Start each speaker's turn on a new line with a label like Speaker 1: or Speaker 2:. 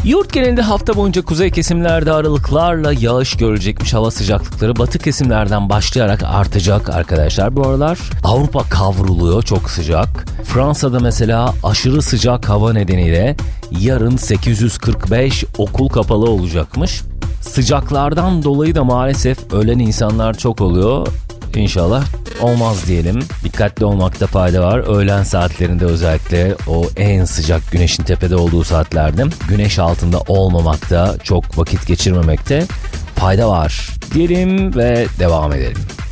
Speaker 1: Yurt genelinde hafta boyunca kuzey kesimlerde aralıklarla yağış görülecekmiş. Hava sıcaklıkları batı kesimlerden başlayarak artacak arkadaşlar. Bu aralar Avrupa kavruluyor, çok sıcak. Fransa'da mesela aşırı sıcak hava nedeniyle yarın 845 okul kapalı olacakmış. Sıcaklardan dolayı da maalesef ölen insanlar çok oluyor. İnşallah olmaz diyelim. Dikkatli olmakta fayda var. Öğlen saatlerinde özellikle o en sıcak güneşin tepede olduğu saatlerde güneş altında olmamakta, çok vakit geçirmemekte fayda var diyelim ve devam edelim.